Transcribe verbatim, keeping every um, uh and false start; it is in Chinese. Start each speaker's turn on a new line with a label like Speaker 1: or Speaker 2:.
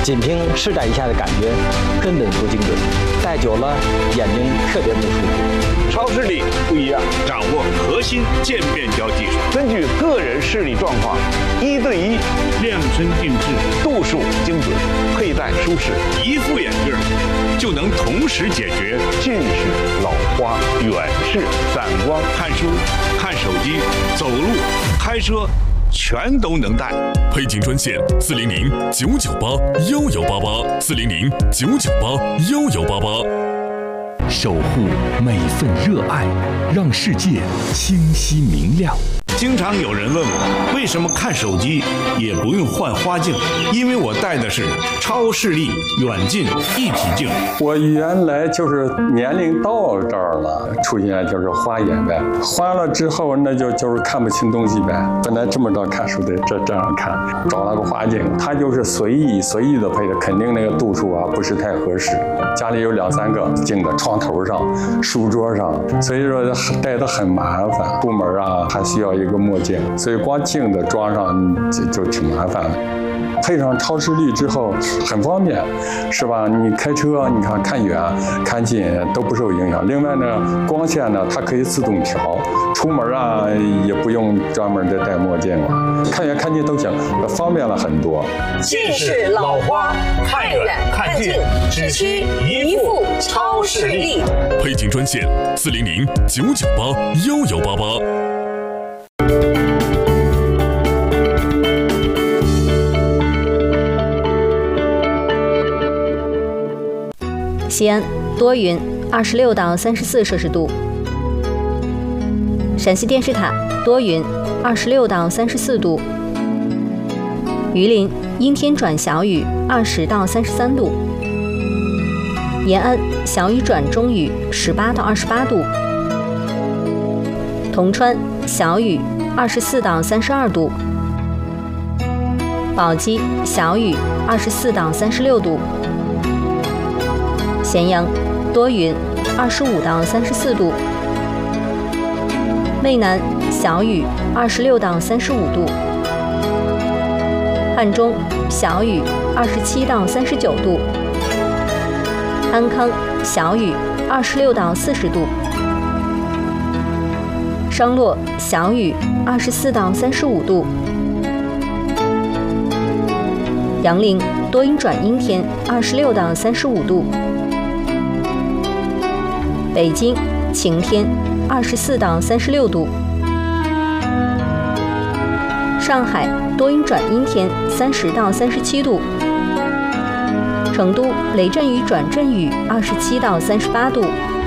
Speaker 1: 仅凭施展一下的感觉，根本不精准，戴久了眼睛特别不舒服。
Speaker 2: 超视力不一样，
Speaker 3: 掌握核心渐变焦技术，
Speaker 2: 根据个人视力状况，一对一
Speaker 3: 量身定制，
Speaker 2: 度数精准，佩戴舒适，
Speaker 3: 一副眼镜就能同时解决
Speaker 2: 近视、老花、远视、散光、
Speaker 3: 看书、看手机、走路、开车，全都能戴。
Speaker 4: 配景专线：四零零九九八幺幺八八，四零零九九八幺幺八八。守护每份热爱，让世界清晰明亮。
Speaker 3: 经常有人问我，为什么看手机也不用换花镜？因为我戴的是超视力远近一体镜。
Speaker 5: 我原来就是年龄到这儿了，出现就是花眼呗，花了之后那就就是看不清东西呗。本来这么着看书得这这样看，找了个花镜，它就是随意随意的配的，肯定那个度数啊不是太合适。家里有两三个镜子，床头上、书桌上，所以说戴的很麻烦。出门啊还需要一个墨镜，所以光镜子装上就就挺麻烦的。配上超视力之后很方便，是吧？你开车，你看看远看近都不受影响。另外呢，光线呢它可以自动调，出门啊也不用专门的戴墨镜了，看远看近都行，方便了很多。
Speaker 6: 近视、老花，看远看近只需一副超视力。
Speaker 4: 配景专线：四零零九九八幺幺八八。
Speaker 7: 西安多云，二十六到三十四摄氏度。陕西电视塔多云，二十六到三十四度。榆林阴天转小雨，二十到三十三度。延安小雨转中雨，十八到二十八度。铜川小雨，二十四到三十二度。宝鸡小雨，二十四到三十六度。咸阳多云，二十五到三十四度。渭南小雨，二十六到三十五度。汉中小雨，二十七到三十九度。安康小雨，二十六到四十度。商洛小雨，二十四到三十五度。杨凌多云转阴天，二十六到三十五度。北京晴天，二十四到三十六度。上海多云转阴天，三十到三十七度。成都雷阵雨转阵雨，二十七到三十八度。